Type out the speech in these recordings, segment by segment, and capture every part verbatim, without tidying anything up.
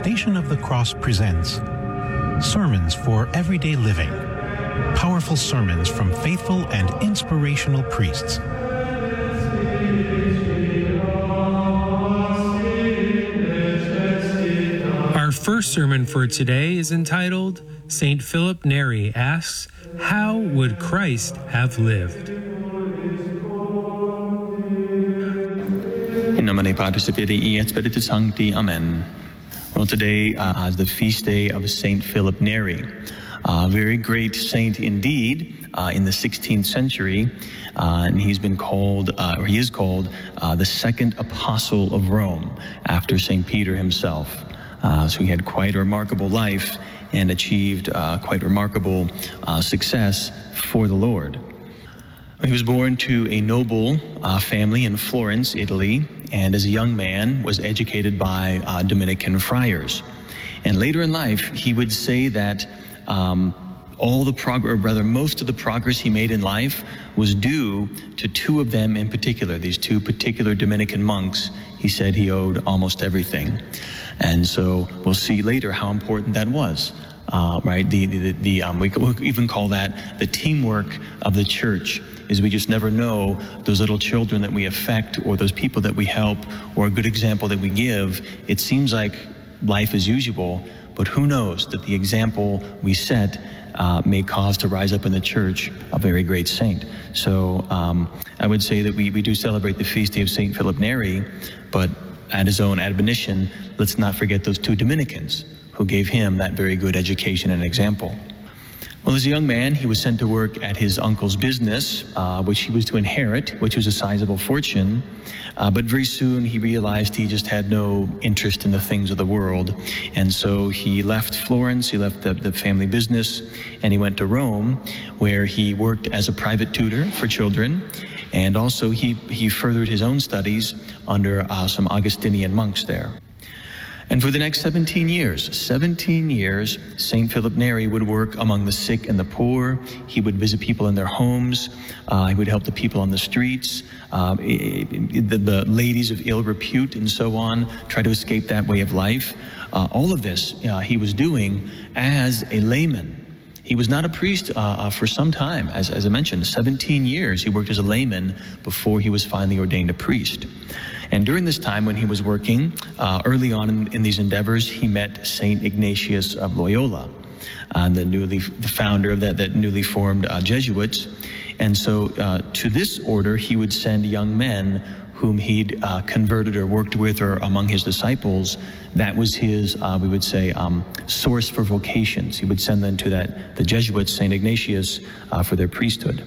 Station of the Cross presents Sermons for Everyday Living. Powerful sermons from faithful and inspirational priests. Our first sermon for today is entitled, Saint Philip Neri asks, How would Christ have lived? In nomine Patris et Filii et Spiritus Sancti. Amen. Well, today uh, is the feast day of Saint Philip Neri, a very great saint indeed uh, in the sixteenth century, uh, and he's been called, uh, or he is called, uh, the second apostle of Rome after Saint Peter himself. Uh, so he had quite a remarkable life and achieved uh, quite remarkable uh, success for the Lord. He was born to a noble uh, family in Florence, Italy, and as a young man was educated by uh, Dominican friars. And later in life, he would say that um, all the progress, or rather most of the progress he made in life was due to two of them in particular, these two particular Dominican monks. He said he owed almost everything. And so we'll see later how important that was. Uh, right, the the, the um, we could even call that the teamwork of the church. Is we just never know those little children that we affect, or those people that we help, or a good example that we give. It seems like life as usual, but who knows that the example we set uh, may cause to rise up in the church a very great saint. So um, I would say that we we do celebrate the feast day of Saint Philip Neri, but at his own admonition, let's not forget those two Dominicans who gave him that very good education and example. Well, as a young man, he was sent to work at his uncle's business, uh, which he was to inherit, which was a sizable fortune. Uh, but very soon he realized he just had no interest in the things of the world. And so he left Florence, he left the, the family business, and he went to Rome, where he worked as a private tutor for children. And also he, he furthered his own studies under uh, some Augustinian monks there. And for the next seventeen years, seventeen years, Saint Philip Neri would work among the sick and the poor. He would visit people in their homes. Uh, he would help the people on the streets, uh, the, the ladies of ill repute and so on, try to escape that way of life. Uh, all of this uh, he was doing as a layman. He was not a priest uh, uh, for some time. As, as I mentioned, seventeen years he worked as a layman before he was finally ordained a priest. And during this time when he was working, uh, early on in, in these endeavors, he met Saint Ignatius of Loyola, uh, the newly the founder of that, that newly formed uh, Jesuits. And so uh, to this order, he would send young men whom he'd uh, converted or worked with or among his disciples. That was his, uh, we would say, um, source for vocations. He would send them to that the Jesuits, Saint Ignatius, uh, for their priesthood.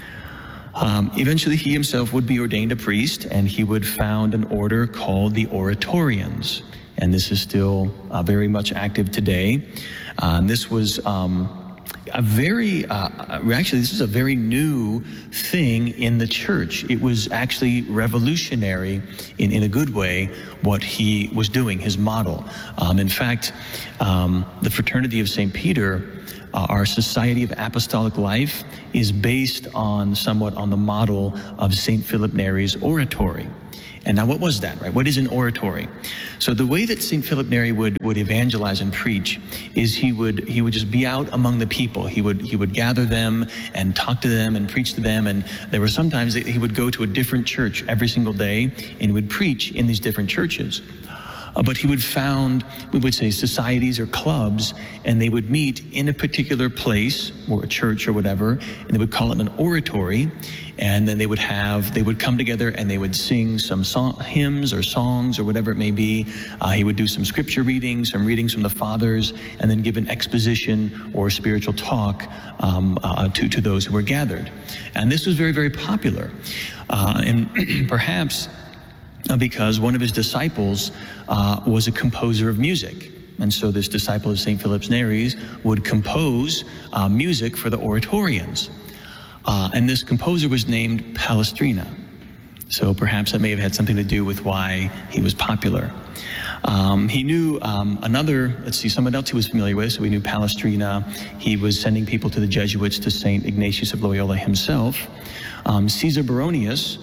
Um, eventually, he himself would be ordained a priest, and he would found an order called the Oratorians. And this is still uh, very much active today. Uh, and this was um, a very, uh, actually, this is a very new thing in the church. It was actually revolutionary in, in a good way, what he was doing, his model. Um, in fact, um, the Fraternity of Saint Peter, Uh, our Society of Apostolic Life, is based on somewhat on the model of Saint Philip Neri's oratory. And now what was that, right? What is an oratory? So the way that Saint Philip Neri would, would evangelize and preach is he would he would just be out among the people. He would he would gather them and talk to them and preach to them. And there were sometimes that he would go to a different church every single day and he would preach in these different churches. Uh, but he would found, we would say, societies or clubs, and they would meet in a particular place, or a church or whatever, and they would call it an oratory, and then they would have, they would come together and they would sing some song, hymns or songs or whatever it may be. Uh, he would do some scripture readings, some readings from the fathers, and then give an exposition or spiritual talk um, uh, to, to those who were gathered. And this was very, very popular. Uh, and perhaps because one of his disciples uh, was a composer of music. And so this disciple of Saint Philip Neri would compose uh, music for the Oratorians. Uh, and this composer was named Palestrina. So perhaps that may have had something to do with why he was popular. Um, he knew um, another, let's see, someone else he was familiar with, so he knew Palestrina. He was sending people to the Jesuits, to Saint Ignatius of Loyola himself. Um, Caesar Baronius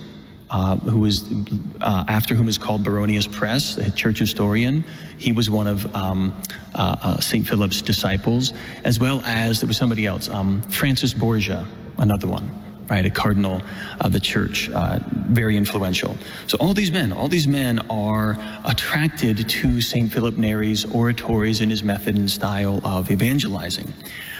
uh, who was uh, after whom is called Baronius Press, a church historian. He was one of um, uh, uh, Saint Philip's disciples, as well as there was somebody else, um, Francis Borgia, another one, right, a cardinal of the church, uh, very influential. So all these men, all these men are attracted to Saint Philip Neri's oratories and his method and style of evangelizing.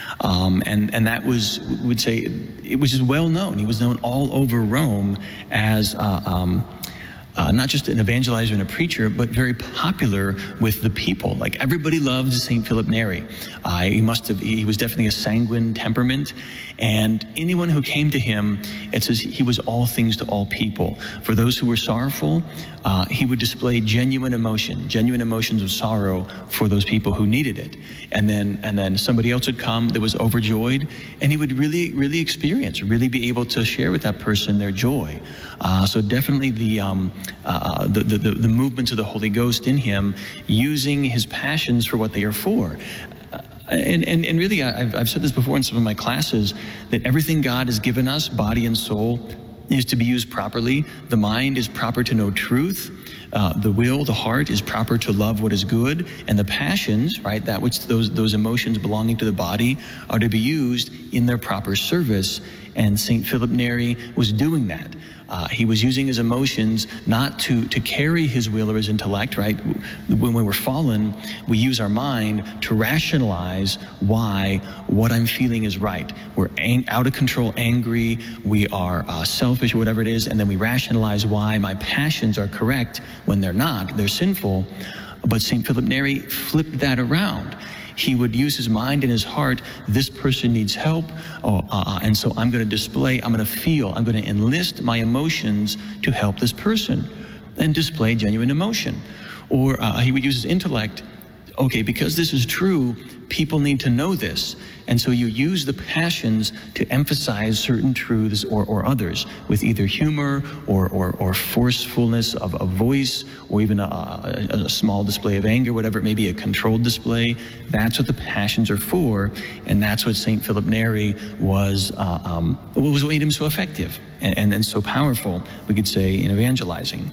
Um, and, and that was, we would say, it was just well known. He was known all over Rome as uh, um, uh, not just an evangelizer and a preacher, but very popular with the people. Like, everybody loved Saint Philip Neri. Uh, he must have, he was definitely a sanguine temperament. And anyone who came to him, it says he was all things to all people. For those who were sorrowful, uh, he would display genuine emotion, genuine emotions of sorrow for those people who needed it. And then, and then somebody else would come that was overjoyed, and he would really, really experience, really be able to share with that person their joy. Uh, so definitely the, um, uh, the, the, the movements of the Holy Ghost in him, using his passions for what they are for. And, and, and really, I've, I've said this before in some of my classes, that everything God has given us, body and soul, is to be used properly. The mind is proper to know truth. Uh, the will, the heart, is proper to love what is good. And the passions, right, that which those, those emotions belonging to the body, are to be used in their proper service. And Saint Philip Neri was doing that. Uh, he was using his emotions not to, to carry his will or his intellect, right? When we were fallen, we use our mind to rationalize why what I'm feeling is right. We're ang- out of control, angry, we are uh, selfish, or whatever it is, and then we rationalize why my passions are correct when they're not, they're sinful. But Saint Philip Neri flipped that around. He would use his mind and his heart. This person needs help, oh, uh, and so I'm going to display, I'm going to feel, I'm going to enlist my emotions to help this person, and display genuine emotion. Or uh, he would use his intellect. Okay, because this is true, people need to know this. And so you use the passions to emphasize certain truths or, or others with either humor or, or, or forcefulness of a voice, or even a, a, a small display of anger, whatever it may be, a controlled display. That's what the passions are for, and that's what Saint Philip Neri was, uh, um, what was what made him so effective and, and, and so powerful, we could say, in evangelizing.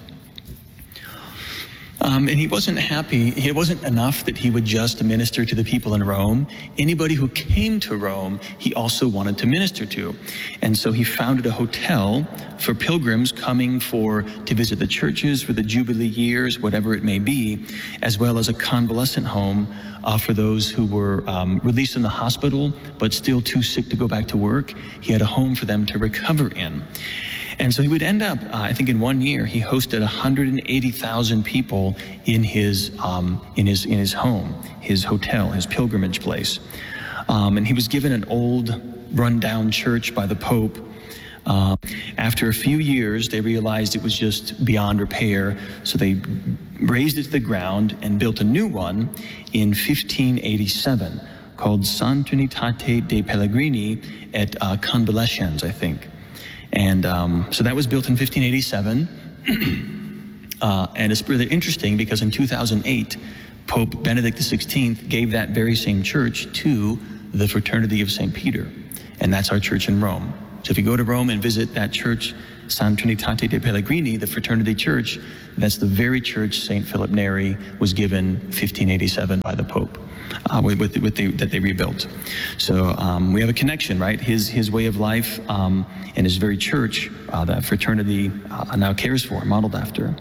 Um, and he wasn't happy. It wasn't enough that he would just minister to the people in Rome. Anybody who came to Rome, he also wanted to minister to. And so he founded a hotel for pilgrims coming for to visit the churches for the Jubilee years, whatever it may be, as well as a convalescent home uh, for those who were um, released from the hospital but still too sick to go back to work. He had a home for them to recover in. And so he would end up, uh, I think in one year, he hosted one hundred eighty thousand people in his, um, in his, in his home, his hotel, his pilgrimage place. Um, and he was given an old, run-down church by the Pope. Uh, after a few years, they realized it was just beyond repair, so they razed it to the ground and built a new one in fifteen eighty-seven called San Trinitate dei Pellegrini at uh, Convalescens, I think. And um, so that was built in fifteen eighty-seven. uh, and it's really interesting because in two thousand eight, Pope Benedict the sixteenth gave that very same church to the Fraternity of Saint Peter. And that's our church in Rome. So if you go to Rome and visit that church, San Trinitate dei Pellegrini, the Fraternity Church, that's the very church Saint Philip Neri was given fifteen eighty-seven by the Pope. Uh, with, with, with the, that they rebuilt. So um, we have a connection, right? His his way of life um, and his very church uh, that fraternity uh, now cares for, modeled after.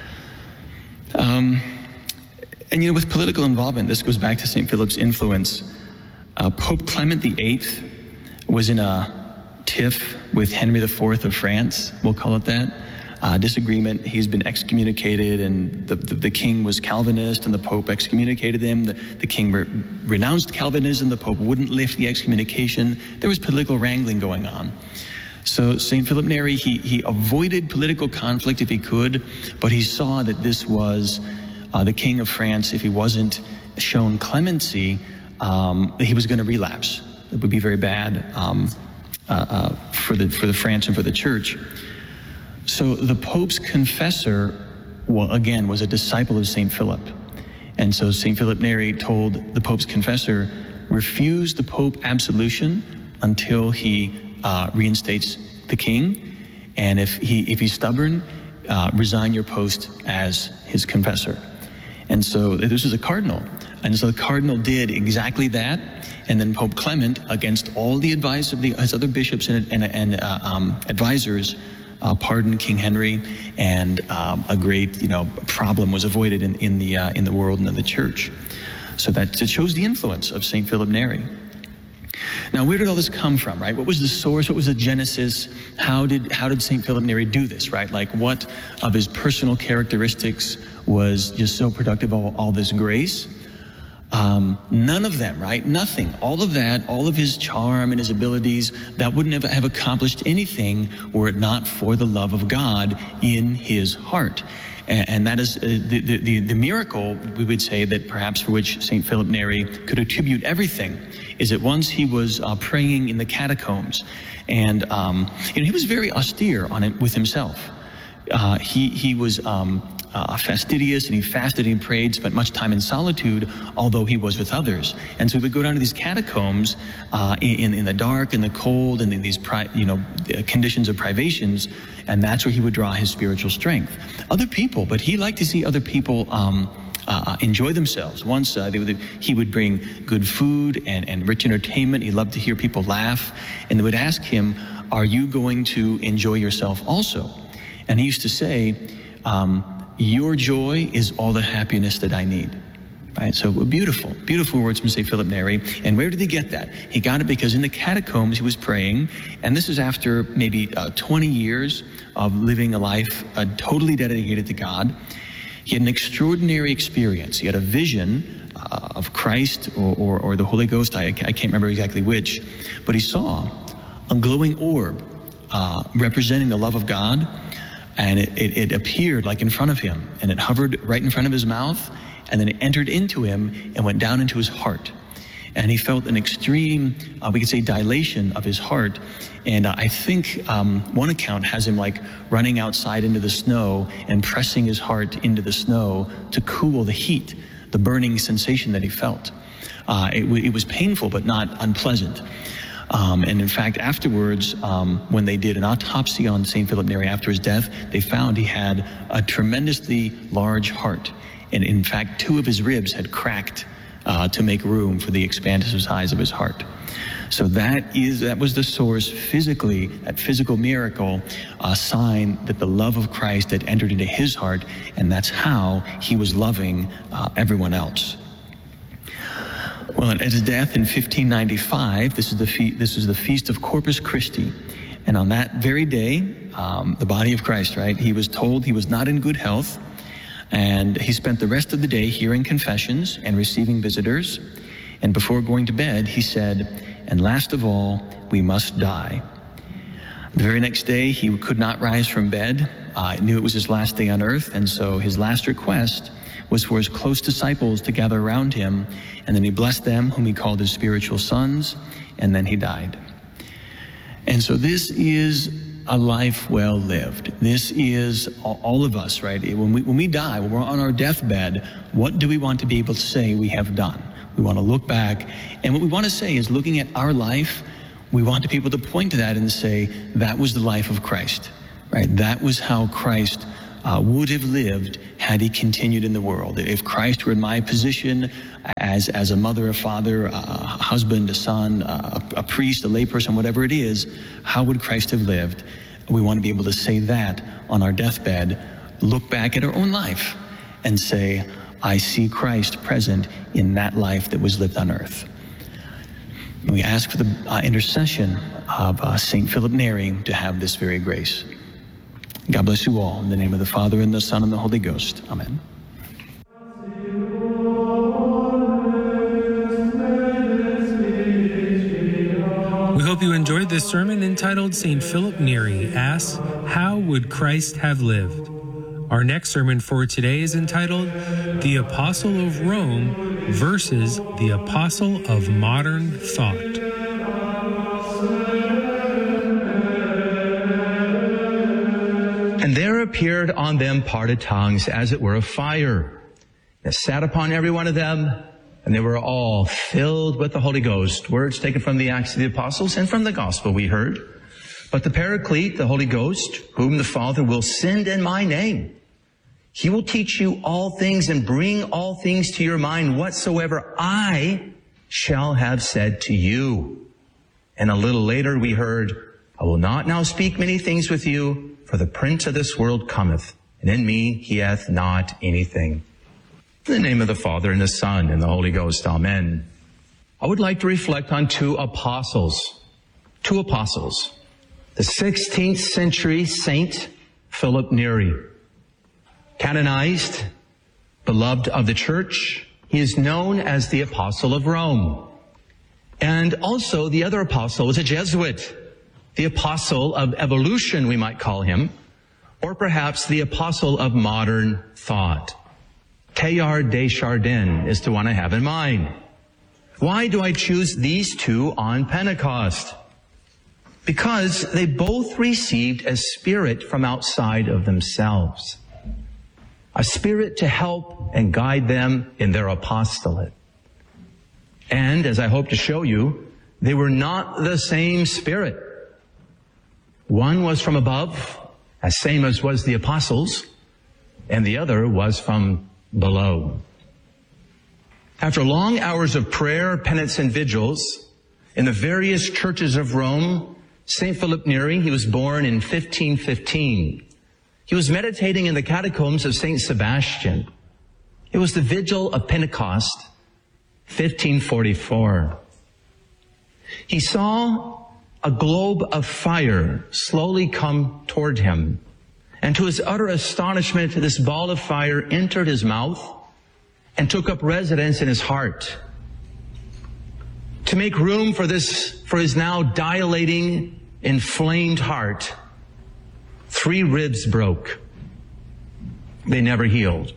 Um, and you know, with political involvement, this goes back to Saint Philip's influence. Uh, Pope Clement the Eighth was in a tiff with Henry the Fourth of France, we'll call it that. Uh, disagreement. He's been excommunicated, and the, the, the king was Calvinist, and the Pope excommunicated him. The, the king re- renounced Calvinism. The Pope wouldn't lift the excommunication. There was political wrangling going on. So Saint Philip Neri, he, he avoided political conflict if he could, but he saw that this was uh, the king of France. If he wasn't shown clemency, um, he was going to relapse. It would be very bad um, uh, uh, for the for the France and for the church. So the Pope's confessor, well, again, was a disciple of Saint Philip. And so Saint Philip Neri told the Pope's confessor, refuse the Pope absolution until he uh, reinstates the king, And if he if he's stubborn, uh, resign your post as his confessor. And so this was a cardinal. And so the cardinal did exactly that. And then Pope Clement, against all the advice of the, his other bishops and, and, and uh, um, advisors, uh, pardoned King Henry, and um, a great, you know, problem was avoided in, in the uh, in the world and in the church. So that it shows the influence of Saint Philip Neri. Now, where did all this come from, right? What was the source? What was the genesis? How did how did Saint Philip Neri do this, right? Like, what of his personal characteristics was just so productive of all, all this grace? Um, none of them, right? Nothing. All of that, all of his charm and his abilities, that wouldn't have, have accomplished anything were it not for the love of God in his heart. And, and that is uh, the, the, the miracle, we would say, that perhaps for which Saint Philip Neri could attribute everything, is that once he was uh, praying in the catacombs, and um, you know, he was very austere on it with himself. Uh, he, he was um, uh, fastidious, and he fasted and he prayed, spent much time in solitude, although he was with others. And so he would go down to these catacombs uh, in, in the dark and the cold and in these pri- you know, conditions of privations, and that's where he would draw his spiritual strength. Other people, but he liked to see other people um, Uh, enjoy themselves. Once uh, they would, he would bring good food and, and rich entertainment. He loved to hear people laugh. And they would ask him, are you going to enjoy yourself also? And he used to say, um, your joy is all the happiness that I need. Right? So beautiful, beautiful words from Saint Philip Neri. And where did he get that? He got it because in the catacombs he was praying, and this is after maybe uh, twenty years of living a life uh, totally dedicated to God. He had an extraordinary experience. He had a vision uh, of Christ or, or, or the Holy Ghost. I, I can't remember exactly which, but he saw a glowing orb uh, representing the love of God, and it, it, it appeared like in front of him, and it hovered right in front of his mouth, and then it entered into him and went down into his heart. And he felt an extreme, uh, we could say, dilation of his heart. And uh, I think um, one account has him like running outside into the snow and pressing his heart into the snow to cool the heat, the burning sensation that he felt. Uh, it, w- it was painful, but not unpleasant. Um, and in fact, afterwards, um, when they did an autopsy on Saint Philip Neri after his death, they found he had a tremendously large heart. And in fact, two of his ribs had cracked Uh, to make room for the expansive size of his heart. So that is that was the source physically, that physical miracle, a sign that the love of Christ had entered into his heart, and that's how he was loving uh, everyone else. Well, at his death in fifteen ninety-five, this is the fe- this is the feast of Corpus Christi, and on that very day, um, the body of Christ, right? He was told he was not in good health. And he spent the rest of the day hearing confessions and receiving visitors. And before going to bed, he said, and last of all, we must die. The very next day, he could not rise from bed. Uh, he knew it was his last day on earth. And so his last request was for his close disciples to gather around him. And then he blessed them, whom he called his spiritual sons. And then he died. And so this is a life well lived. This is all of us, right? When we, when we die, when we're on our deathbed, what do we want to be able to say we have done? We want to look back, and what we want to say is, looking at our life, we want to be able to point to that and say, that was the life of Christ, right? That was how Christ uh, would have lived had he continued in the world. If Christ were in my position as, as a mother, a father, a husband, a son, a, a priest, a layperson, whatever it is, how would Christ have lived? We want to be able to say that on our deathbed, look back at our own life and say, I see Christ present in that life that was lived on earth. And we ask for the uh, intercession of uh, Saint Philip Neri to have this very grace. God bless you all. In the name of the Father, and the Son, and the Holy Ghost. Amen. We hope you enjoyed this sermon entitled Saint Philip Neri Asks, How Would Christ Have Lived? Our next sermon for today is entitled The Apostle of Rome versus the Apostle of Modern Thought. And there appeared on them parted tongues, as it were of fire. It sat upon every one of them, and they were all filled with the Holy Ghost. Words taken from the Acts of the Apostles and from the Gospel we heard. But the Paraclete, the Holy Ghost, whom the Father will send in my name, he will teach you all things and bring all things to your mind whatsoever I shall have said to you. And a little later we heard, I will not now speak many things with you, for the prince of this world cometh, and in me he hath not anything. In the name of the Father, and the Son, and the Holy Ghost, amen. I would like to reflect on two apostles. Two apostles. The sixteenth century Saint Philip Neri. Canonized, beloved of the Church, he is known as the Apostle of Rome. And also the other apostle was a Jesuit, the Apostle of Evolution, we might call him, or perhaps the Apostle of Modern Thought. Teilhard de Chardin is the one I have in mind. Why do I choose these two on Pentecost? Because they both received a spirit from outside of themselves. A spirit to help and guide them in their apostolate. And, as I hope to show you, they were not the same spirit. One was from above, as same as was the apostles, and the other was from below. After long hours of prayer, penance, and vigils in the various churches of Rome, Saint Philip Neri, he was born in fifteen fifteen. He was meditating in the catacombs of Saint Sebastian. It was the vigil of Pentecost, fifteen forty-four. He saw a globe of fire slowly come toward him. And to his utter astonishment, this ball of fire entered his mouth and took up residence in his heart. To make room for this, for his now dilating, inflamed heart, three ribs broke. They never healed.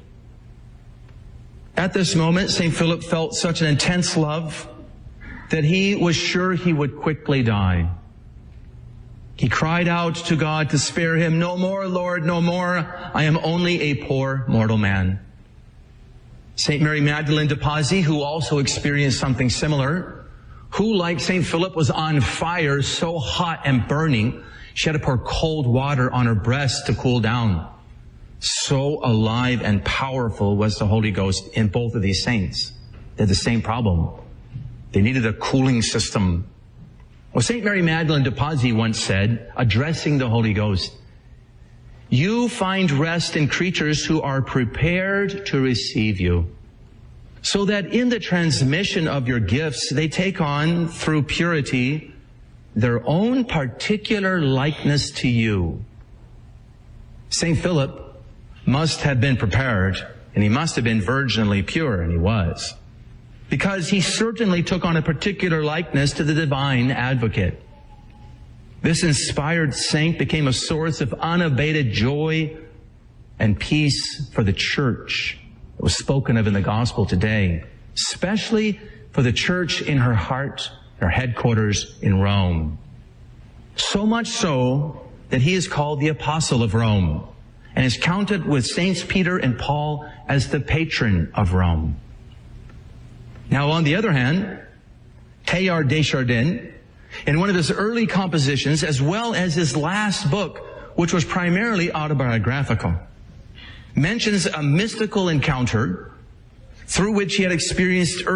At this moment, Saint Philip felt such an intense love that he was sure he would quickly die. He cried out to God to spare him, "No more, Lord, no more. I am only a poor mortal man." Saint Mary Magdalene de Pazzi, who also experienced something similar, who, like Saint Philip, was on fire, so hot and burning, she had to pour cold water on her breast to cool down. So alive and powerful was the Holy Ghost in both of these saints. They had the same problem. They needed a cooling system. Well, Saint Mary Magdalene de Pazzi once said, addressing the Holy Ghost, "You find rest in creatures who are prepared to receive you, so that in the transmission of your gifts, they take on, through purity, their own particular likeness to you." Saint Philip must have been prepared, and he must have been virginally pure, and he was, because he certainly took on a particular likeness to the divine advocate. This inspired saint became a source of unabated joy and peace for the church. It was spoken of in the gospel today, especially for the church in her heart, her headquarters in Rome. So much so that he is called the Apostle of Rome and is counted with Saints Peter and Paul as the patron of Rome. Now, on the other hand, Teilhard de Chardin, in one of his early compositions, as well as his last book, which was primarily autobiographical, mentions a mystical encounter through which he had experienced